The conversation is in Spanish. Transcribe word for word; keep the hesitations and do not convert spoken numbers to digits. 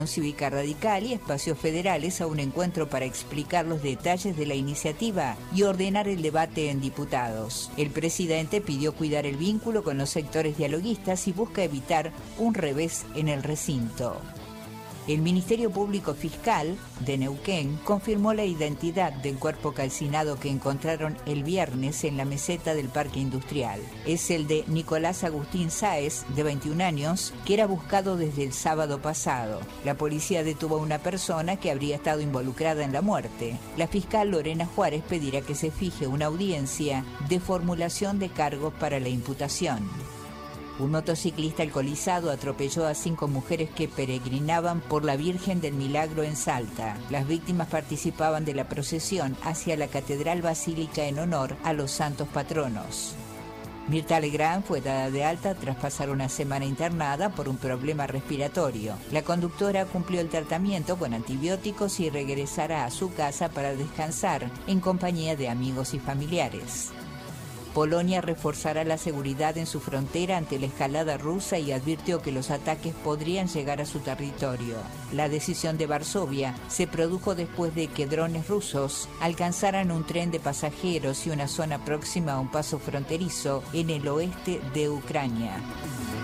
Cívica Radical y Espacios Federales a un encuentro para explicar los detalles de la iniciativa y ordenar el debate en diputados. El presidente pidió cuidar el vínculo con los sectores dialoguistas y busca evitar un revés en el recinto. El Ministerio Público Fiscal de Neuquén confirmó la identidad del cuerpo calcinado que encontraron el viernes en la meseta del Parque Industrial. Es el de Nicolás Agustín Sáez, de veintiún años, que era buscado desde el sábado pasado. La policía detuvo a una persona que habría estado involucrada en la muerte. La fiscal Lorena Juárez pedirá que se fije una audiencia de formulación de cargos para la imputación. Un motociclista alcoholizado atropelló a cinco mujeres que peregrinaban por la Virgen del Milagro en Salta. Las víctimas participaban de la procesión hacia la Catedral Basílica en honor a los santos patronos. Mirta Legrand fue dada de alta tras pasar una semana internada por un problema respiratorio. La conductora cumplió el tratamiento con antibióticos y regresará a su casa para descansar en compañía de amigos y familiares. Polonia reforzará la seguridad en su frontera ante la escalada rusa y advirtió que los ataques podrían llegar a su territorio. La decisión de Varsovia se produjo después de que drones rusos alcanzaran un tren de pasajeros y una zona próxima a un paso fronterizo en el oeste de Ucrania.